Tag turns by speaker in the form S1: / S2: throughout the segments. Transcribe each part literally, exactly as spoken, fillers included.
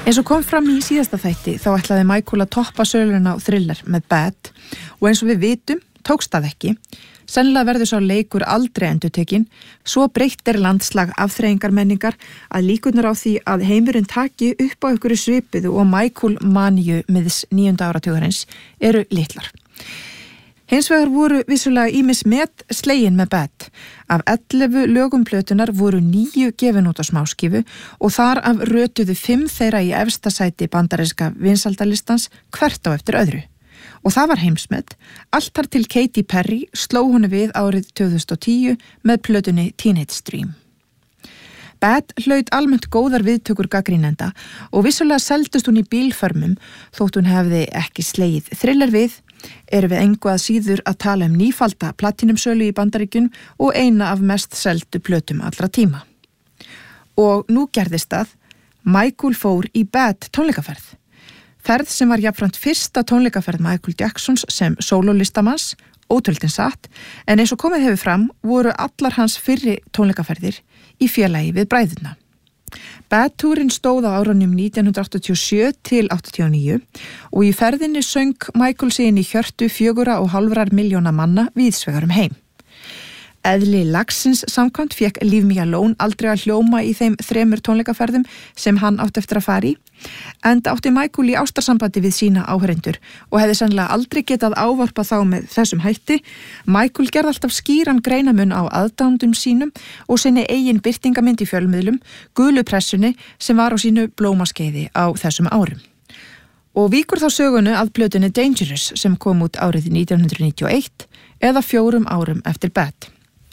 S1: Eins og kom fram í síðasta þætti þá ætlaði Michael að toppa söluna á Thriller með Bad og eins og við vitum tókst það ekki. Sennilega verður sá leikur aldrei endurtekinn, svo breytt er landslag afþreyingarmenningar að líkurnar á því að heimurinn taki upp á einhverju svipuðu og Michael maníu miðs níunda áratugarins eru litlar. Hins vegar voru vissulega ýmis met slegin með Bad. Af ellefu lögum plötunar voru níu gefin út á smáskífu og þar af rötuðu fimm þeirra í efsta sæti bandaríska vinsældalistans hvert á eftir öðru. Og það var heimsmet, allt þar til Katy Perry sló honu við árið tvö þúsund og tíu með plötunni Teenage Dream. Bad hlaut almennt góðar viðtökur gagnrýnenda og vissulega seldust hún í bílförmum þótt hún hefði ekki slegið Thriller við, erum við engu að síður að tala um nýfalda platinumsölu í Bandaríkjunum og eina af mest seldu plötum allra tíma. Og nú gerðist það, Michael fór í Bad tónleikaferð. Ferð sem var jafnframt fyrsta tónleikaferð Michael Jacksons sem sólólistamanns, ótöldin satt, en eins og komið hefur fram voru allar hans fyrri tónleikaferðir í félagi við bræðurna. Bad-túrin stóð á árunum nítján hundrað áttatíu og sjö til áttatíu og níu og í ferðinni söng Michael sig inn í hjörtu fjögurra og hálfrar milljóna manna víðsvegar um heim. Eðli lagsins samkvæmt fékk Leave Me Alone aldrei að hljóma í þeim þremur tónleikaferðum sem hann átti eftir að fara í, enda átti Michael í ástarsambandi við sína áheyrendur og hefði sennilega aldrei getað ávarpað þá með þessum hætti. Michael gerði alltaf skýran greinamun á aðdáendum sínum og sinni eigin birtingamynd í fjölmiðlum, gulu pressunni sem var á sínu blómaskeiði á þessum árum. Og víkur þá sögunu að plötunni Dangerous sem kom út árið nítján hundruð níutíu og eitt eða fjórum árum eftir Bad.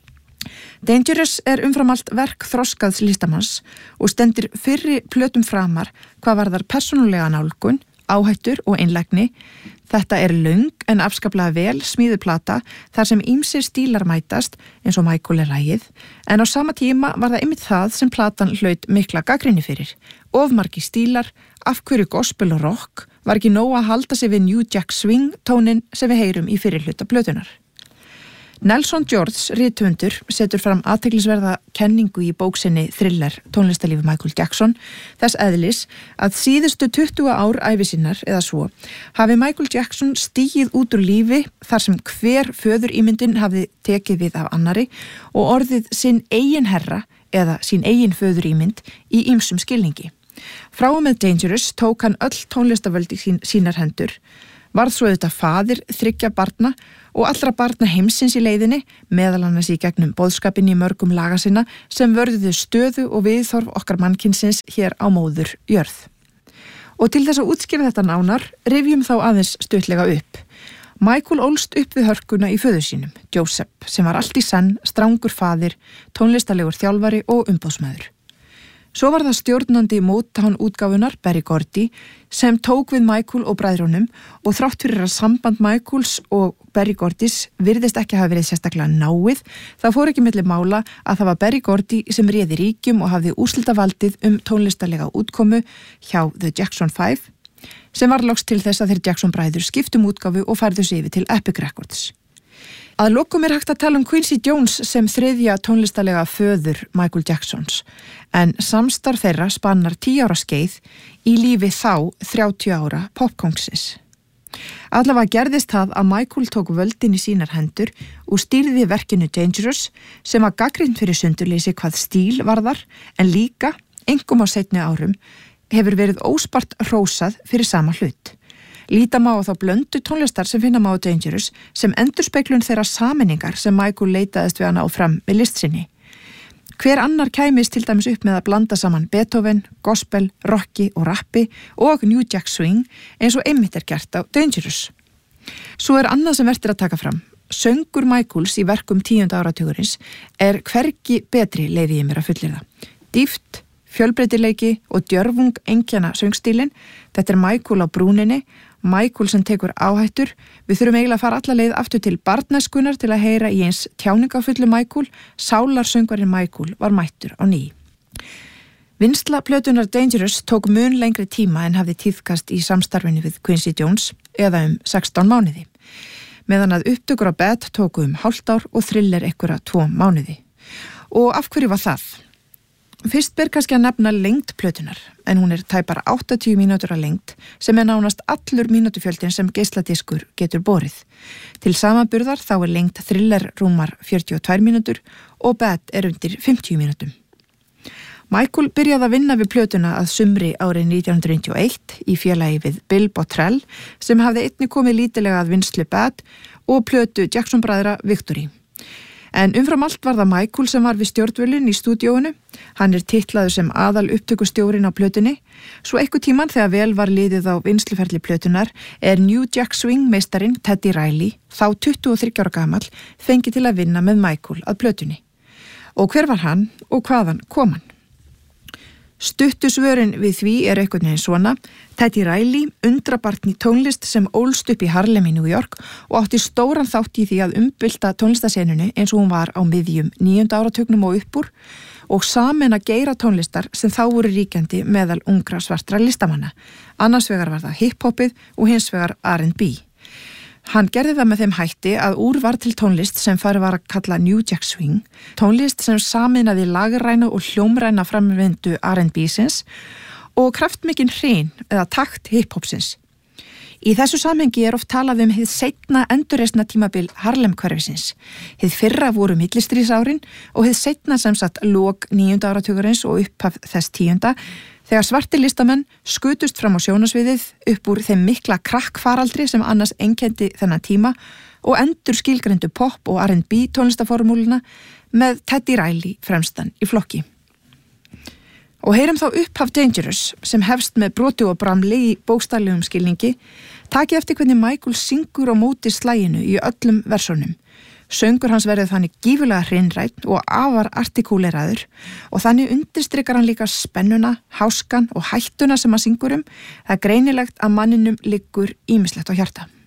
S1: Dangerous er umfram allt verk þroskaðs listamanns og stendur fyrri plötum framar hvað varðar persónulega nálgun, áhættur og einlægni. Þetta er löng en afskaplega vel smíðu plata þar sem ýmsir stílar mætast eins og Michael er lagið, en á sama tíma var það einmitt það sem platan hlaut mikla gagnrýni fyrir. Of margir stílar, af hverju gospel og rock, var ekki nóg að halda sig við New Jack Swing tónin sem við heyrum í fyrri hluta plötunar. Nelson George, rithöfundur, setur fram athyglisverða kenningu í bóksinni Thriller, tónlistarlífi Michael Jackson, þess eðlis að síðustu tuttugu ár ævi sinnar, eða svo, hafi Michael Jackson stigið út úr lífi þar sem hver föðurímyndin hafi tekið við af annari og orðið sinn eigin herra eða sín eigin föðurímynd í ýmsum skilningi. Frá og með Dangerous tók hann öll tónlistarvöld í sín, sínar hendur, varð svo auðvitað faðir þriggja barna og allra barna heimsins í leiðinni, meðal annars í gegnum boðskapinn í mörgum laga sinna sem vörðuðu stöðu og viðþorf okkar mannkynsins hér á móður jörð. Og til þess að útskýra þetta nánar, rifjum þá aðeins stuttlega upp. Michael ólst upp við hörkuna í föður sínum, Joseph, sem var allt í senn strangur faðir, tónlistarlegur þjálfari og umboðsmaður. Svo var það stjórnandi Motown útgáfunar Berry Gordy sem tók við Michael og bræðrunum og þrátt fyrir að samband Michaels og Berry Gordys virðist ekki hafa verið sérstaklega náið, það fór ekki milli mála að það var Berry Gordy sem réði ríkjum og hafði úrslitavaldið um tónlistarlega útkomu hjá The Jackson five sem var loks til þess að þeir Jackson bræður skiptum útgáfu og færðu sig yfir til Epic Records. Að lokum er hægt að tala um Quincy Jones sem þriðja tónlistarlega föður Michael Jacksons, en samstarf þeirra spannar tíu ára skeið í lífi þá þrjátíu ára popkóngsins. Allavega gerðist það að Michael tók völdin í sínar hendur og stýrði verkinu Dangerous sem var gagnrýnt fyrir sundurleysi hvað stíl varðar, en líka, einkum á seinni árum, hefur verið óspart hrósað fyrir sama hlut. Líta má á þá blöndu tónlistar sem finna má á Dangerous sem endurspeglun þeirra sameiningar sem Michael leitaðist við að ná fram með list sinni. Hver annar kæmist til dæmis upp með að blanda saman Beethoven, gospel, rocki og rappi og New Jack Swing eins og einmitt er gert á Dangerous. Svo er annað sem verður að taka fram. Söngur Michaels í verkum tíunda áratugurins er hvergi betri leyfi ég mér að fullyrða. Dýpt, fjölbreytileiki og djörfung einkenna söngstílinn, þetta er Michael á brúninni, Michael sem tekur áhættur. Við þurfum eiginlega að fara alla leið aftur til barnæskunnar til að heyra í eins tjáningafullu Michael, sálarsöngvarinn Michael var mættur á ný. Vinsla plötunar Dangerous tók mun lengri tíma en hafði tíðkast í samstarfinu við Quincy Jones eða um sextán mánuði, meðan að upptökur á Bad tóku um hálft ár og Thriller einhverja tvo mánuði. Og af hverju var það? Fyrst ber kannski að nefna lengd plötunar, en hún er tæpar áttatíu mínútur að lengd sem er nánast allur mínútufjöldin sem geisladiskur getur borið. Til samanburðar þá er lengd Thriller rúmar fjörutíu og tvær mínútur og Bad er undir fimmtíu mínútum. Michael byrjaði að vinna við plötuna að sumri árið nítján hundruð níutíu og eitt í félagi við Bill Bottrell sem hafði einnig komið lítilega að vinnslu Bad og plötu Jackson bræðra Victory. En umfram allt var það Michael sem var við stjórnvölin í stúdíóinu. Hann er titlaður sem aðal upptökustjórinn á plötunni. Svo einhver tíman þegar vel var liðið á vinnsluferli plötunar er New Jack Swing meistarinn Teddy Riley, þá tuttugu og þriggja ára gamall, fengið til að vinna með Michael að plötunni. Og hver var hann og hvaðan kom hann? Stuttu svörin við því er einhvern veginn svona. Teddy Riley, undrabarn í tónlist sem ólst upp í Harlem í New York og átti stóran þátt í því að umbylta tónlistasenunni eins og hún var á miðjum níunda áratugnum og uppúr og sameina geira tónlistar sem þá voru ríkjandi meðal ungra svartra listamanna. Annars vegar var það hip-hopið og hins vegar R and B. Hann gerði það með þeim hætti að úr var til tónlist sem farið var að kalla New Jack Swing, tónlist sem sameinaði lagræna og hljómræna framvindu R and B-sins og kraftmikinn hrein eða takt hip-hopsins. Í þessu samhengi er oft talað um hið seinna endurreisna tímabil Harlem-hverfisins. Hið fyrra voru millistríðsárin og hið seinna sem sagt lok níunda áratugurins og upphaf þess tíunda, þegar svartir listamenn skutust fram á sjónasviðið upp úr þeim mikla krakkfaraldri sem annars einkenndi þennan tíma og endur skilgreindu pop og R and B tónlistaformúluna með Teddy Riley fremstan í flokki. Og heyrum þá upphaf Dangerous sem hefst með broti og bramli í bókstaflegum skilningi. Takið eftir hvernig Michael syngur á móti slaginu í öllum versónum. Söngur hans verður þannig gífulega hreinrætt og afar artikúleraður og þannig undirstrikar hann líka spennuna, háskan og hættuna sem hann syngur um. Það er greinilegt að manninum liggur ýmislegt á hjarta.